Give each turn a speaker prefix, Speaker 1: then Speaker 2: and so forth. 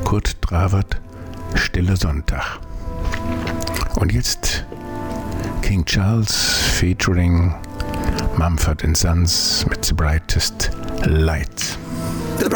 Speaker 1: Kurt Dravert, Stille Sonntag. Und jetzt King Charles featuring Mumford & Sons mit The Brightest Lights.